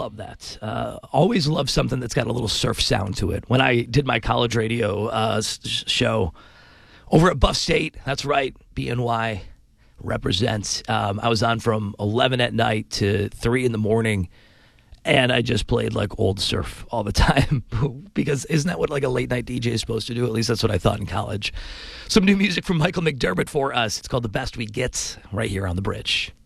love that. Always love something that's got a little surf sound to it. When I did my college radio show over at Buff State, that's right, BNY represents. I was on from 11 at night to 3 in the morning, and I just played like old surf all the time because isn't that what like a late night DJ is supposed to do? At least that's what I thought in college. Some new music from Michael McDermott for us. It's called The Best We Get right here on The Bridge.